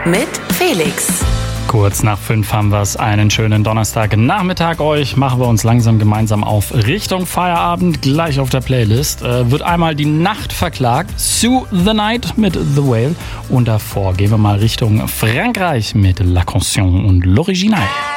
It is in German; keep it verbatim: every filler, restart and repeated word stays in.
mit Felix. Kurz nach fünf haben wir es. Einen schönen Donnerstagnachmittag euch. Machen wir uns langsam gemeinsam auf Richtung Feierabend. Gleich auf der Playlist äh, wird einmal die Nacht verklagt. Sue the Night mit The Whale. Und davor gehen wir mal Richtung Frankreich mit La Canción und L'Original.